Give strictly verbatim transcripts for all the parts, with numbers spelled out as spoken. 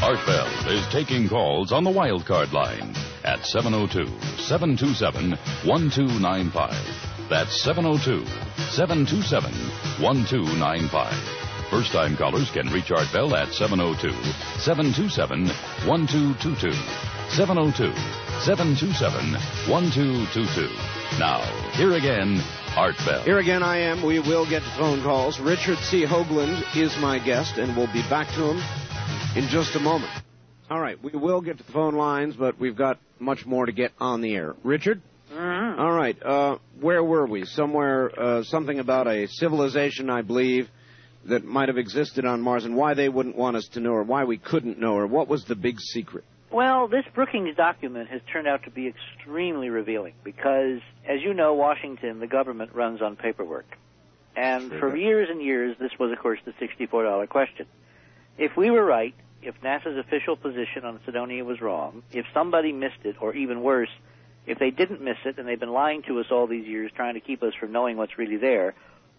Art Bell is taking calls on the wildcard line at seven oh two, seven two seven, one two nine five. That's seven oh two, seven two seven, one two nine five. First-time callers can reach Art Bell at seven oh two, seven two seven, one two two two. seven oh two, seven two seven, one two two two. Now, here again, Art Bell. Here again I am. We will get to phone calls. Richard C. Hoagland is my guest, and we'll be back to him in just a moment. All right, we will get to the phone lines, but we've got much more to get on the air. Richard? Mm-hmm. All right, uh, where were we? Somewhere, uh, something about a civilization, I believe, that might have existed on Mars, and why they wouldn't want us to know her, why we couldn't know her. What was the big secret? Well, this Brookings document has turned out to be extremely revealing because, as you know, Washington, the government runs on paperwork. And sure. for years and years, this was, of course, the sixty-four dollar question. If we were right, if NASA's official position on Cydonia was wrong, if somebody missed it, or even worse, if they didn't miss it and they've been lying to us all these years trying to keep us from knowing what's really there,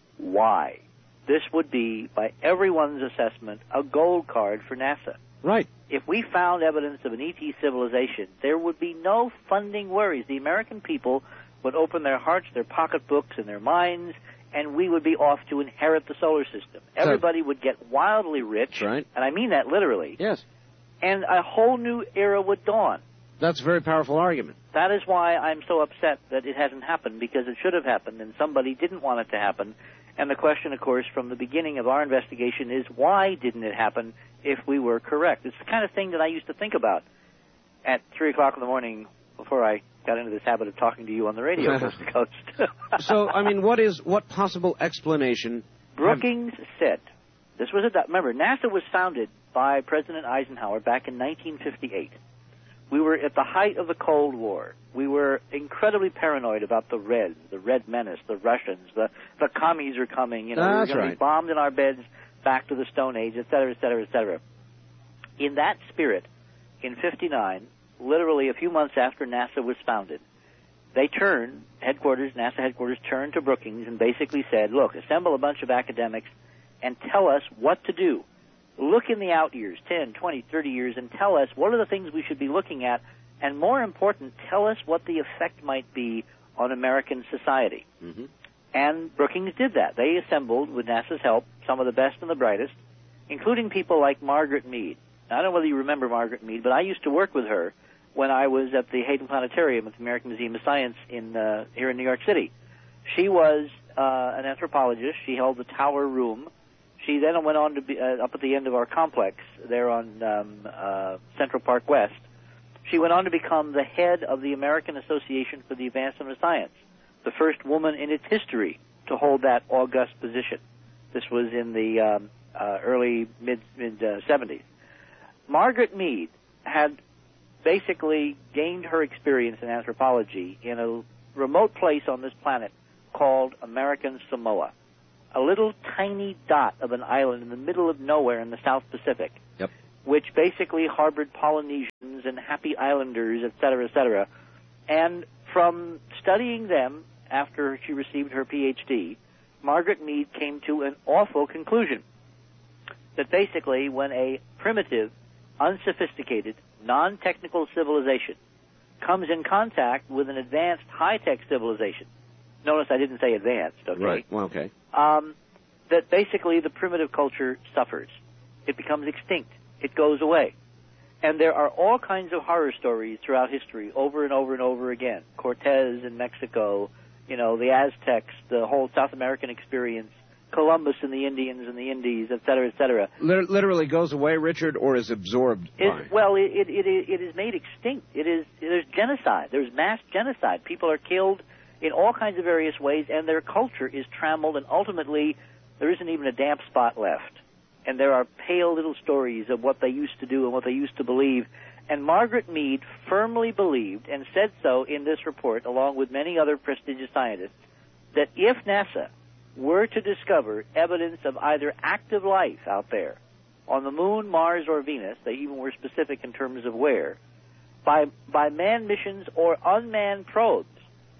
why? This would be, by everyone's assessment, a gold card for NASA. Right. If we found evidence of an E T civilization, there would be no funding worries. The American people would open their hearts, their pocketbooks, and their minds, and we would be off to inherit the solar system. Everybody would get wildly rich, right. and I mean that literally. Yes. And a whole new era would dawn. That's a very powerful argument. That is why I'm so upset that it hasn't happened, because it should have happened, and somebody didn't want it to happen. And the question, of course, from the beginning of our investigation is, why didn't it happen if we were correct? It's the kind of thing that I used to think about at three o'clock in the morning before I got into this habit of talking to you on the radio coast to coast. So, I mean, what is, what possible explanation? Brookings have... said, this was a, remember, NASA was founded by President Eisenhower back in nineteen fifty-eight. We were at the height of the Cold War. We were incredibly paranoid about the Reds, the Red Menace, the Russians, the, the commies are coming, you know, That's we're going right. to be bombed in our beds back to the Stone Age, et cetera, et cetera, et cetera. In that spirit, in fifty-nine, literally a few months after NASA was founded, they turned, headquarters, NASA headquarters turned to Brookings and basically said, look, assemble a bunch of academics and tell us what to do. Look in the out years, ten, twenty, thirty years, and tell us what are the things we should be looking at, and more important, tell us what the effect might be on American society. Mm-hmm. And Brookings did that. They assembled, with NASA's help, some of the best and the brightest, including people like Margaret Mead. Now, I don't know whether you remember Margaret Mead, but I used to work with her when I was at the Hayden Planetarium at the American Museum of Science in uh, here in New York City. She was uh, an anthropologist. She held the Tower Room. She then went on to be uh, up at the end of our complex there on um, uh, Central Park West. She went on to become the head of the American Association for the Advancement of Science, the first woman in its history to hold that august position. This was in the um, uh, early mid mid uh, seventies. Margaret Mead had basically gained her experience in anthropology in a remote place on this planet called American Samoa, a little tiny dot of an island in the middle of nowhere in the South Pacific, yep. which basically harbored Polynesians and happy islanders, et cetera, et cetera. And from studying them after she received her P H D, Margaret Mead came to an awful conclusion, that basically when a primitive, unsophisticated, non-technical civilization comes in contact with an advanced, high-tech civilization, notice I didn't say advanced, okay? Right, well, okay. Um, that basically the primitive culture suffers. It becomes extinct. It goes away. And there are all kinds of horror stories throughout history, over and over and over again. Cortez in Mexico, you know, the Aztecs, the whole South American experience, Columbus and the Indians and the Indies, et cetera, et cetera. Literally goes away, Richard, or is absorbed by? It, well, it, it, it, it is made extinct. It is, there's genocide. There's mass genocide. People are killed in all kinds of various ways, and their culture is trammeled, and ultimately there isn't even a damp spot left. And there are pale little stories of what they used to do and what they used to believe. And Margaret Mead firmly believed, and said so in this report, along with many other prestigious scientists, that if NASA were to discover evidence of either active life out there on the Moon, Mars, or Venus, they even were specific in terms of where, by, by manned missions or unmanned probes,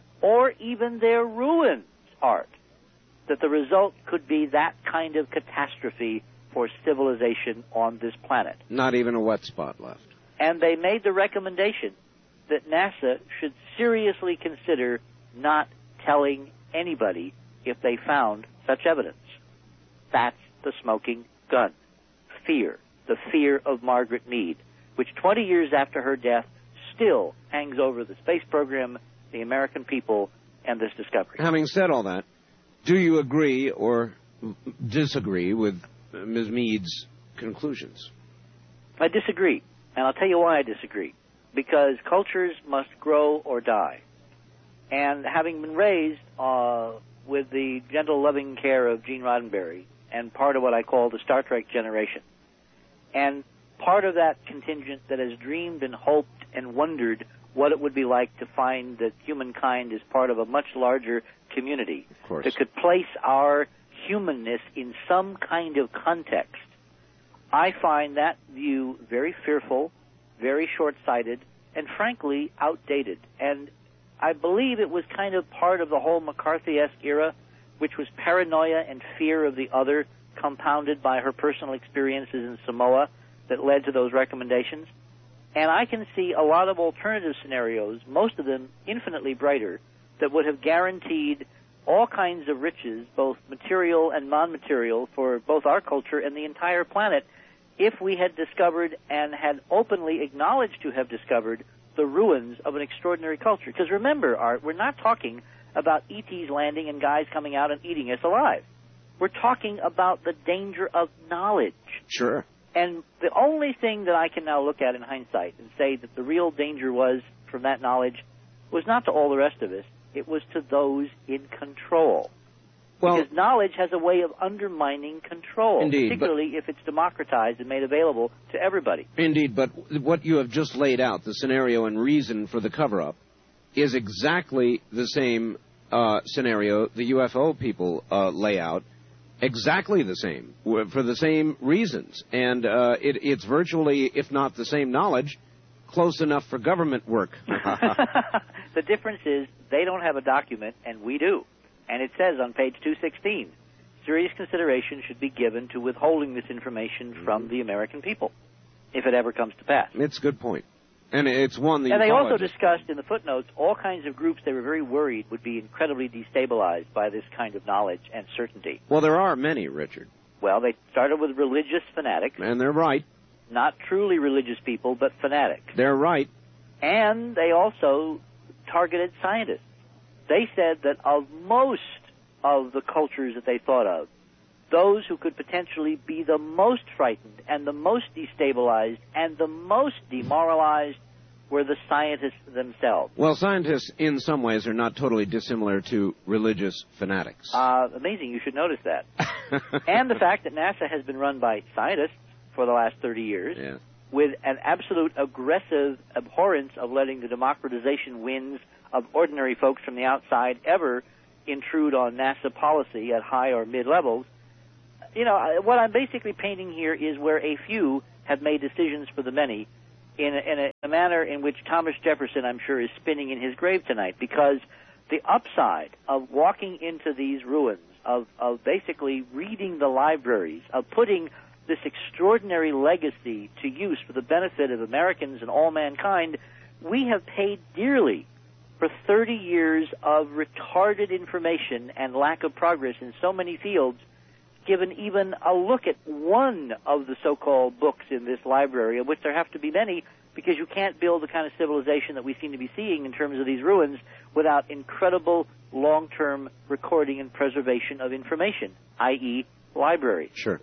or even their ruins, Art, that the result could be that kind of catastrophe for civilization on this planet. Not even a wet spot left. And they made the recommendation that NASA should seriously consider not telling anybody if they found such evidence. That's the smoking gun. Fear. The fear of Margaret Mead, which twenty years after her death still hangs over the space program, the American people, and this discovery. Having said all that, do you agree or disagree with Miz Mead's conclusions? I disagree, and I'll tell you why I disagree. Because cultures must grow or die. And having been raised uh, with the gentle, loving care of Gene Roddenberry, and part of what I call the Star Trek generation, and part of that contingent that has dreamed and hoped and wondered what it would be like to find that humankind is part of a much larger community, of course, that could place our humanness in some kind of context, I find that view very fearful, very short-sighted, and frankly outdated. And I believe it was kind of part of the whole McCarthy-esque era, which was paranoia and fear of the other, compounded by her personal experiences in Samoa, that led to those recommendations. And I can see a lot of alternative scenarios, most of them infinitely brighter, that would have guaranteed all kinds of riches, both material and non-material, for both our culture and the entire planet, if we had discovered and had openly acknowledged to have discovered the ruins of an extraordinary culture. Because remember, Art, we're not talking about E T's landing and guys coming out and eating us alive. We're talking about the danger of knowledge. Sure. And the only thing that I can now look at in hindsight and say that the real danger was from that knowledge was not to all the rest of us. It was to those in control. Well, because knowledge has a way of undermining control, indeed, particularly if it's democratized and made available to everybody. Indeed, but what you have just laid out, the scenario and reason for the cover-up, is exactly the same uh, scenario the U F O people uh, lay out, exactly the same, for the same reasons. And uh, it, it's virtually, if not the same knowledge, close enough for government work. The difference is they don't have a document, and we do. And it says on page two sixteen, serious consideration should be given to withholding this information from the American people, if it ever comes to pass. It's a good point. And it's one that And you they also it. discussed in the footnotes all kinds of groups they were very worried would be incredibly destabilized by this kind of knowledge and certainty. Well, there are many, Richard. Well, they started with religious fanatics. And they're right. Not truly religious people, but fanatics. They're right. And they also targeted scientists. They said that of most of the cultures that they thought of, those who could potentially be the most frightened and the most destabilized and the most demoralized were the scientists themselves. Well, scientists in some ways are not totally dissimilar to religious fanatics. Uh, amazing. You should notice that. And the fact that NASA has been run by scientists for the last thirty years, yeah, with an absolute aggressive abhorrence of letting the democratization winds of ordinary folks from the outside ever intrude on NASA policy at high or mid levels. You know, what I'm basically painting here is where a few have made decisions for the many in a, in a manner in which Thomas Jefferson, I'm sure, is spinning in his grave tonight, because the upside of walking into these ruins, of, of basically reading the libraries, of putting this extraordinary legacy to use for the benefit of Americans and all mankind, we have paid dearly for thirty years of retarded information and lack of progress in so many fields, given even a look at one of the so-called books in this library, of which there have to be many, because you can't build the kind of civilization that we seem to be seeing in terms of these ruins without incredible long-term recording and preservation of information, that is libraries. Sure.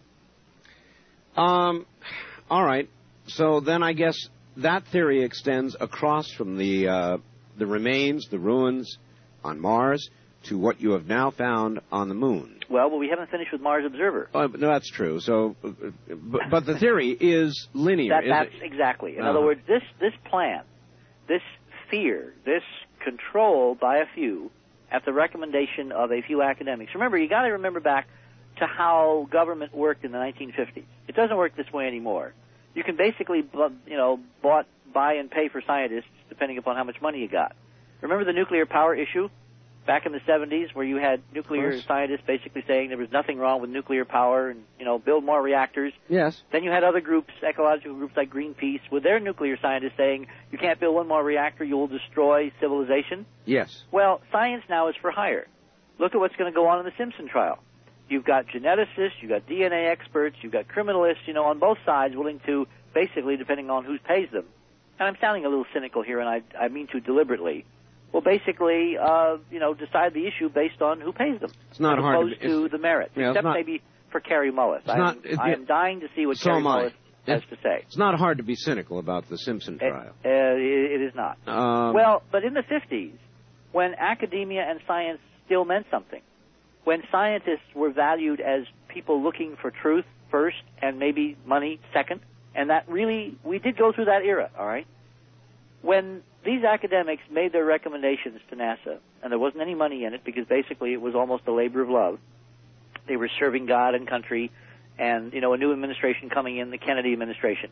Um, all right. So then I guess that theory extends across from the uh, the remains, the ruins on Mars, to what you have now found on the moon. Well, but we haven't finished with Mars Observer. Uh, no, that's true. So, uh, but, but the theory is linear. That, is that's it? exactly. In uh-huh. other words, this this plan, this fear, this control by a few, at the recommendation of a few academics. Remember, you got to remember back to how government worked in the nineteen fifties. It doesn't work this way anymore. You can basically, you know, bought, buy and pay for scientists depending upon how much money you got. Remember the nuclear power issue? back in the seventies, where you had nuclear scientists basically saying there was nothing wrong with nuclear power and, you know, build more reactors. Yes. Then you had other groups, ecological groups like Greenpeace, with their nuclear scientists saying you can't build one more reactor, you will destroy civilization. Yes. Well, science now is for hire. Look at what's going to go on in the Simpson trial. You've got geneticists, you've got D N A experts, you've got criminalists, you know, on both sides willing to, basically, depending on who pays them. And I'm sounding a little cynical here, and I, I mean to deliberately. Well, basically, uh, you know, decide the issue based on who pays them. It's not as hard opposed to, to the merits, yeah, except not, maybe for Carrie Mullis. I am, not, it, I am dying to see what so Carrie Mullis has it, to say. It's not hard to be cynical about the Simpson trial. It, uh, it, it is not. Um, well, but in the fifties, when academia and science still meant something, when scientists were valued as people looking for truth first and maybe money second, and that really, we did go through that era, all right? When these academics made their recommendations to NASA, and there wasn't any money in it because basically it was almost a labor of love, they were serving God and country, and, you know, a new administration coming in, the Kennedy administration.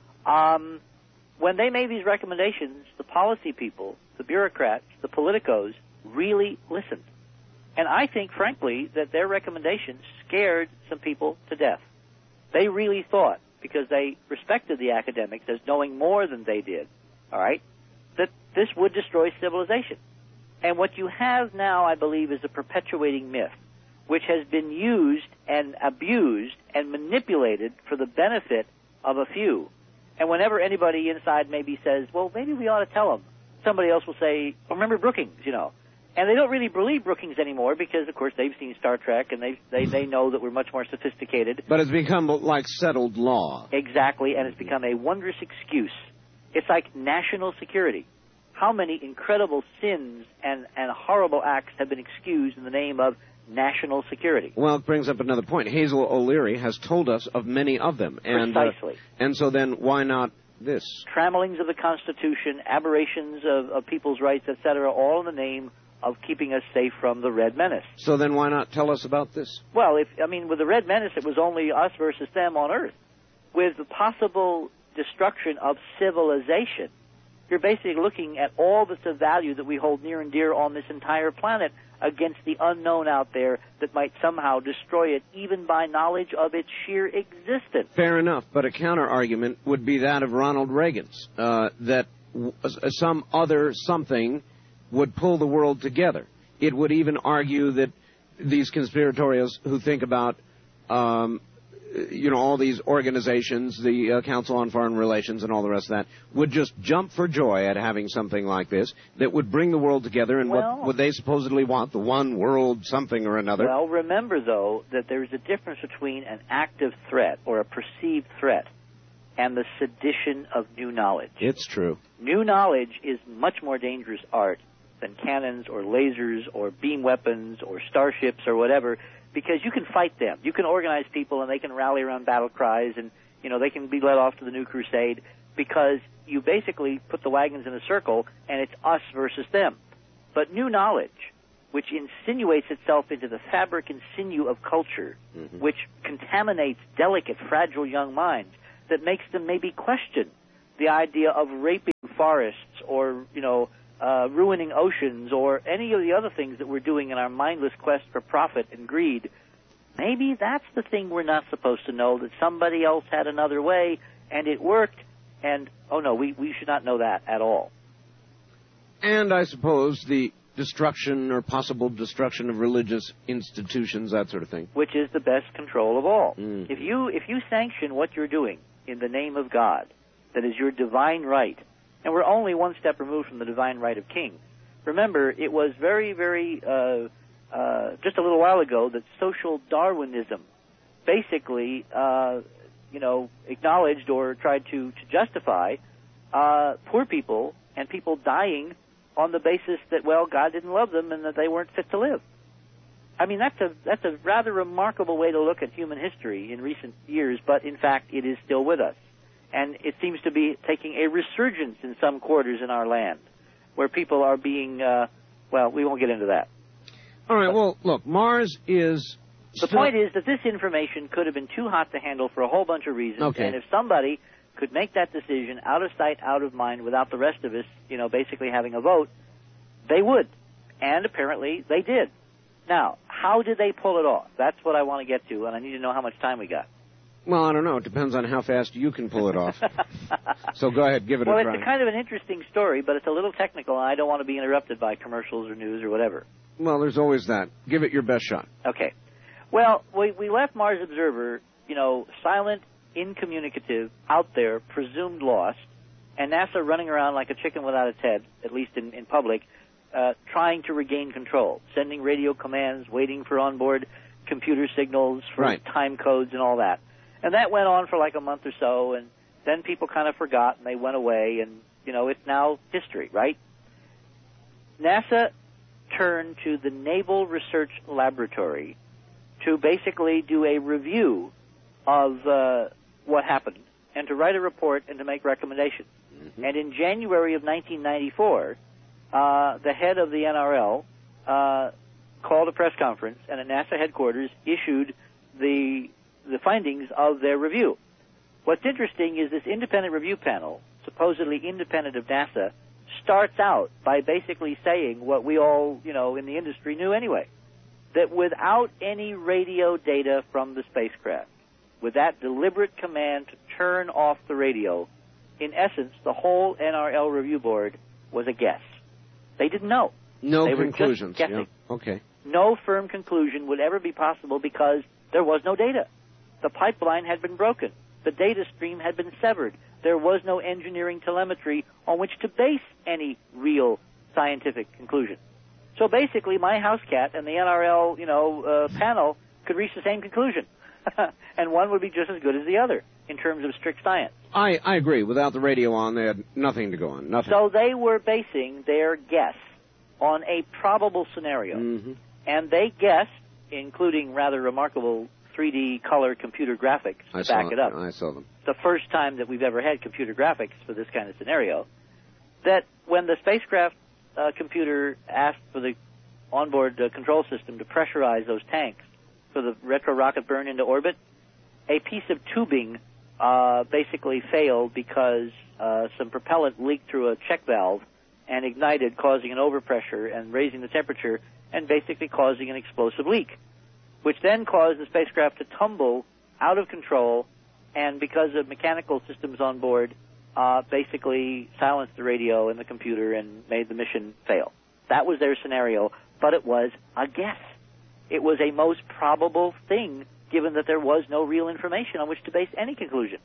Um, when they made these recommendations, the policy people, the bureaucrats, the politicos really listened. And I think, frankly, that their recommendations scared some people to death. They really thought, because they respected the academics as knowing more than they did, all right, that this would destroy civilization. And what you have now, I believe, is a perpetuating myth, which has been used and abused and manipulated for the benefit of a few. And whenever anybody inside maybe says, well, maybe we ought to tell them, somebody else will say, oh, remember Brookings, you know. And they don't really believe Brookings anymore because, of course, they've seen Star Trek and they they they know that we're much more sophisticated. But it's become like settled law. Exactly, and it's become a wondrous excuse. It's like national security. How many incredible sins and, and horrible acts have been excused in the name of national security? Well, it brings up another point. Hazel O'Leary has told us of many of them. And, Precisely. Uh, and so then why not this? Trammellings of the Constitution, aberrations of, of people's rights, et cetera, all in the name of keeping us safe from the Red Menace. So then why not tell us about this? Well, if I mean, with the Red Menace, it was only us versus them on Earth. With the possible destruction of civilization, you're basically looking at all that's of value that we hold near and dear on this entire planet against the unknown out there that might somehow destroy it, even by knowledge of its sheer existence. Fair enough, but a counter-argument would be that of Ronald Reagan's, uh, that w- some other something would pull the world together. It would even argue that these conspiratorials who think about, um, you know, all these organizations, the uh, Council on Foreign Relations and all the rest of that, would just jump for joy at having something like this that would bring the world together. And well, what would they supposedly want? The one world something or another? Well, remember, though, that there's a difference between an active threat or a perceived threat and the sedition of new knowledge. It's true. New knowledge is much more dangerous art than cannons or lasers or beam weapons or starships or whatever, because you can fight them. You can organize people and they can rally around battle cries and, you know, they can be led off to the new crusade because you basically put the wagons in a circle and it's us versus them. But new knowledge, which insinuates itself into the fabric and sinew of culture, mm-hmm. which contaminates delicate, fragile young minds, that makes them maybe question the idea of raping forests or, you know, Uh, ruining oceans or any of the other things that we're doing in our mindless quest for profit and greed, maybe that's the thing we're not supposed to know, that somebody else had another way and it worked, and, oh no, we, we should not know that at all. And I suppose the destruction or possible destruction of religious institutions, that sort of thing. Which is the best control of all. Mm. If you if you sanction what you're doing in the name of God, that is your divine right, and we're only one step removed from the divine right of kings. Remember, it was very, very, uh, uh, just a little while ago that social Darwinism basically, uh, you know, acknowledged or tried to, to justify uh, poor people and people dying on the basis that, well, God didn't love them and that they weren't fit to live. I mean, that's a that's a rather remarkable way to look at human history in recent years, but in fact, it is still with us. And it seems to be taking a resurgence in some quarters in our land, where people are being, uh, well, we won't get into that. All right, but, well, look, Mars is... The still... point is that this information could have been too hot to handle for a whole bunch of reasons. Okay. And if somebody could make that decision out of sight, out of mind, without the rest of us, you know, basically having a vote, they would. And apparently they did. Now, how did they pull it off? That's what I want to get to, and I need to know how much time we got. Well, I don't know. It depends on how fast you can pull it off. So go ahead, give it well, a try. Well, it's a kind of an interesting story, but it's a little technical, and I don't want to be interrupted by commercials or news or whatever. Well, there's always that. Give it your best shot. Okay. Well, we, we left Mars Observer, you know, silent, incommunicative, out there, presumed lost, and NASA running around like a chicken without its head, at least in, in public, uh, trying to regain control, sending radio commands, waiting for onboard computer signals, for right. time codes and all that. And that went on for like a month or so, and then people kind of forgot, and they went away, and, you know, it's now history, right? NASA turned to the Naval Research Laboratory to basically do a review of uh, what happened and to write a report and to make recommendations. Mm-hmm. And in January of nineteen ninety-four, uh, the head of the N R L uh, called a press conference and at NASA headquarters issued the the findings of their review. What's interesting is this independent review panel, supposedly independent of NASA, starts out by basically saying what we all, you know, in the industry knew anyway, that without any radio data from the spacecraft, with that deliberate command to turn off the radio, in essence, the whole N R L review board was a guess. They didn't know. No they conclusions. Were just guessing. Yeah. Okay. No firm conclusion would ever be possible because there was no data. The pipeline had been broken. The data stream had been severed. There was no engineering telemetry on which to base any real scientific conclusion. So basically, my house cat and the N R L, you know, uh, panel could reach the same conclusion, and one would be just as good as the other in terms of strict science. I, I agree. Without the radio on, they had nothing to go on. Nothing. So they were basing their guess on a probable scenario, mm-hmm. and they guessed, including rather remarkable three D color computer graphics to I back saw, it up. I saw them. The first time that we've ever had computer graphics for this kind of scenario, that when the spacecraft uh, computer asked for the onboard uh, control system to pressurize those tanks for the retro rocket burn into orbit, a piece of tubing uh, basically failed because uh, some propellant leaked through a check valve and ignited, causing an overpressure and raising the temperature and basically causing an explosive leak, which then caused the spacecraft to tumble out of control, and because of mechanical systems on board, uh, basically silenced the radio and the computer and made the mission fail. That was their scenario, but it was a guess. It was a most probable thing, given that there was no real information on which to base any conclusion.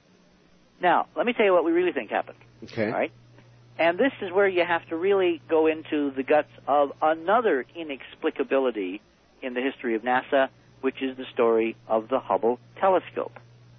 Now, let me tell you what we really think happened. Okay. All right? And this is where you have to really go into the guts of another inexplicability in the history of NASA, which is the story of the Hubble telescope.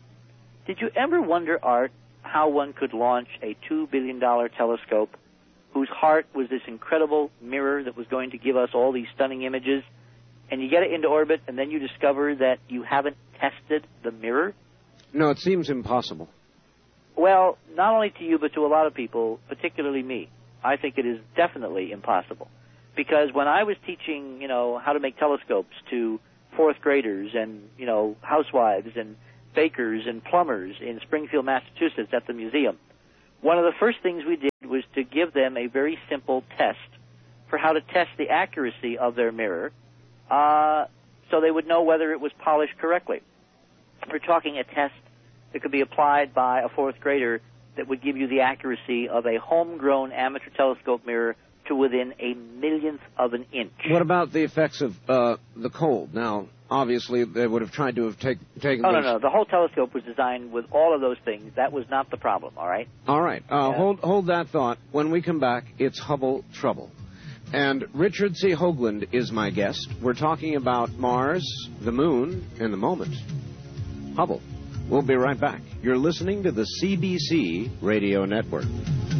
Did you ever wonder, Art, how one could launch a two billion dollars telescope whose heart was this incredible mirror that was going to give us all these stunning images, and you get it into orbit, and then you discover that you haven't tested the mirror? No, it seems impossible. Well, not only to you, but to a lot of people, particularly me. I think it is definitely impossible. Because when I was teaching, you know, how to make telescopes to fourth graders and, you know, housewives and bakers and plumbers in Springfield, Massachusetts at the museum, one of the first things we did was to give them a very simple test for how to test the accuracy of their mirror uh, so they would know whether it was polished correctly. We're talking a test that could be applied by a fourth grader that would give you the accuracy of a homegrown amateur telescope mirror to within a millionth of an inch. What about the effects of uh, the cold? Now, obviously, they would have tried to have take, taken Oh, those... no, no. The whole telescope was designed with all of those things. That was not the problem, all right? All right. Uh, Yeah. Hold hold that thought. When we come back, it's Hubble Trouble. And Richard C. Hoagland is my guest. We're talking about Mars, the Moon, and the moment. Hubble. We'll be right back. You're listening to the C B C Radio Network.